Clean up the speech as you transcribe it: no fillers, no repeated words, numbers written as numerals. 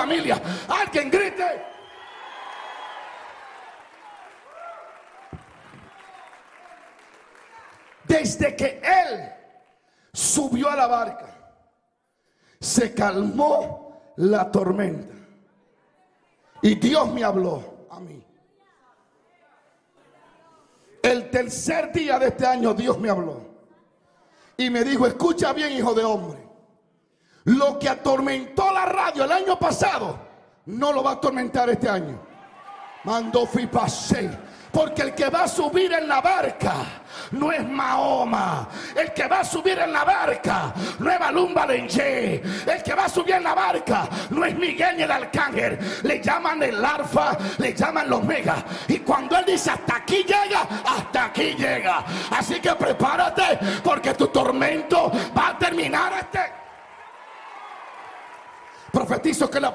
familia. Alguien grite. Desde que él subió a la barca, se calmó la tormenta. Y Dios me habló a mí. El tercer día de este año Dios me habló. Y me dijo, escucha bien, hijo de hombre. Lo que atormentó la radio el año pasado, no lo va a atormentar este año. Mando fui pasé. Porque el que va a subir en la barca no es Mahoma. El que va a subir en la barca no es Balún Balenje. El que va a subir en la barca no es Miguel ni el Arcángel. Le llaman el Alfa, le llaman los Omega. Y cuando él dice hasta aquí llega, hasta aquí llega. Así que prepárate, porque tu tormento va a terminar. Profetizo que la